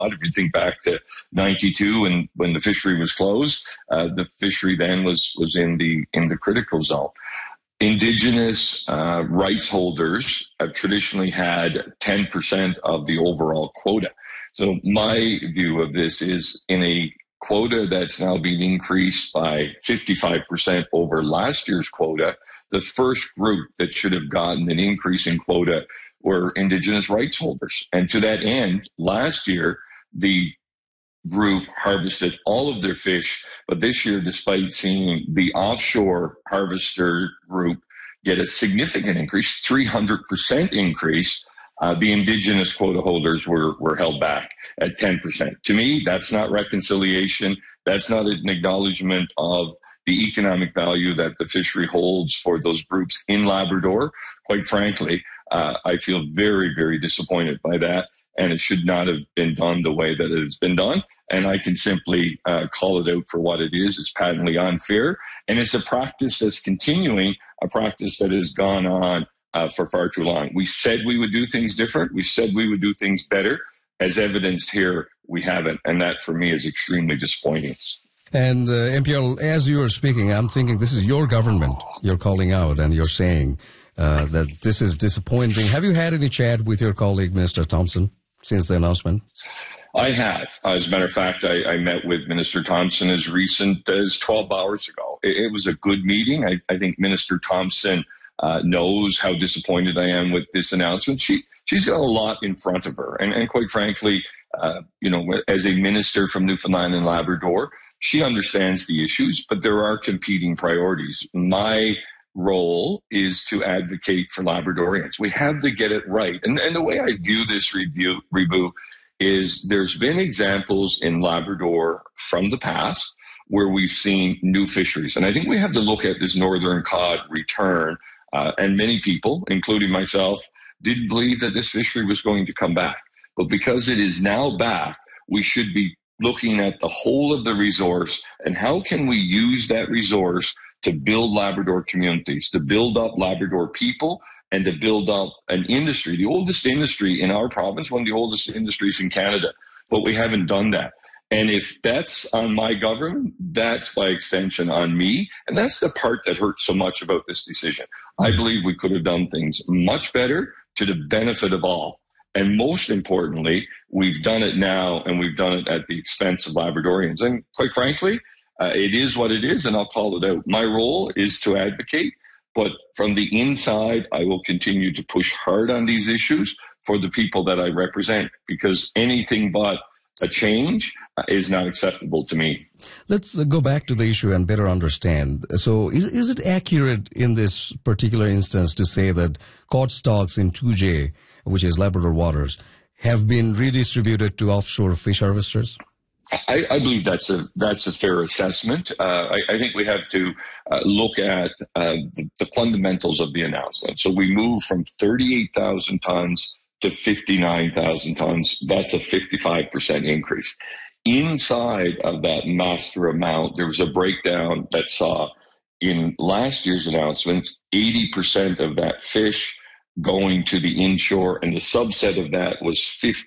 If you think back to 92 and when the fishery was closed, the fishery then was in the critical zone. Indigenous rights holders have traditionally had 10% of the overall quota. So my view of this is in a quota that's now being increased by 55% over last year's quota, the first group that should have gotten an increase in quota were Indigenous rights holders. And to that end, last year, the group harvested all of their fish, but this year, despite seeing the offshore harvester group get a significant increase, 300% increase, the Indigenous quota holders were held back at 10%. To me, that's not reconciliation. That's not an acknowledgement of the economic value that the fishery holds for those groups in Labrador. Quite frankly, I feel very, very disappointed by that, and it should not have been done the way that it has been done. And I can simply call it out for what it is. It's patently unfair, and it's a practice that's continuing, a practice that has gone on for far too long. We said we would do things different. We said we would do things better. As evidenced here, we haven't, and that for me is extremely disappointing. And MPL, as you are speaking, I'm thinking this is your government you're calling out, and you're saying that this is disappointing. Have you had any chat with your colleague, Minister Thompson, since the announcement? I have. As a matter of fact, I met with Minister Thompson as recent as 12 hours ago. It was a good meeting. I think Minister Thompson knows how disappointed I am with this announcement. She's got a lot in front of her. And quite frankly, as a minister from Newfoundland and Labrador, she understands the issues, but there are competing priorities. My role is to advocate for Labradorians. We have to get it right. And the way I view this reboot is there's been examples in Labrador from the past where we've seen new fisheries. And I think we have to look at this northern cod return. And many people, including myself, didn't believe that this fishery was going to come back. But because it is now back, we should be looking at the whole of the resource and how can we use that resource to build Labrador communities, to build up Labrador people, and to build up an industry, the oldest industry in our province, one of the oldest industries in Canada. But we haven't done that. And if that's on my government, that's by extension on me. And that's the part that hurts so much about this decision. I believe we could have done things much better to the benefit of all. And most importantly, we've done it now, and we've done it at the expense of Labradorians. And quite frankly, it is what it is, and I'll call it out. My role is to advocate, but from the inside, I will continue to push hard on these issues for the people that I represent, because anything but a change is not acceptable to me. Let's go back to the issue and better understand. So is it accurate in this particular instance to say that cod stocks in 2J, which is Labrador waters, have been redistributed to offshore fish harvesters? I believe that's a fair assessment. I think we have to look at the fundamentals of the announcement. So we moved from 38,000 tons to 59,000 tons. That's a 55% increase. Inside of that master amount, there was a breakdown that saw in last year's announcement, 80% of that fish going to the inshore, and the subset of that was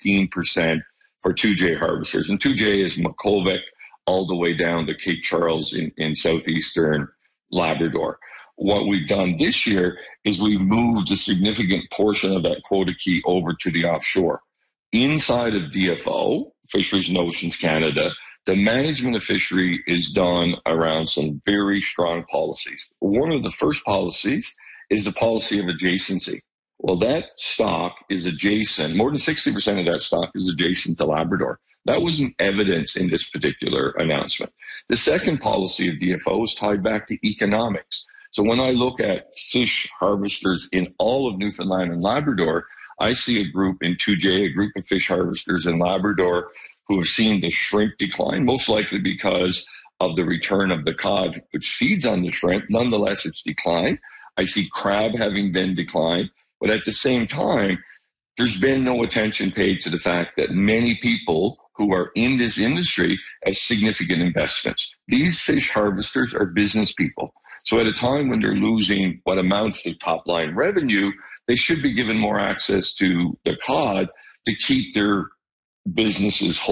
15% for 2J harvesters. And 2J is Makkovik all the way down to Cape Charles in southeastern Labrador. What we've done this year is we've moved a significant portion of that quota key over to the offshore. Inside of DFO, Fisheries and Oceans Canada, the management of fishery is done around some very strong policies. One of the first policies is the policy of adjacency. Well, that stock is adjacent. More than 60% of that stock is adjacent to Labrador. That wasn't evidence in this particular announcement. The second policy of DFO is tied back to economics. So when I look at fish harvesters in all of Newfoundland and Labrador, I see a group in 2J, a group of fish harvesters in Labrador who have seen the shrimp decline, most likely because of the return of the cod, which feeds on the shrimp. Nonetheless, it's declined. I see crab having been declined. But at the same time, there's been no attention paid to the fact that many people who are in this industry have significant investments. These fish harvesters are business people. So at a time when they're losing what amounts to top-line revenue, they should be given more access to the cod to keep their businesses whole.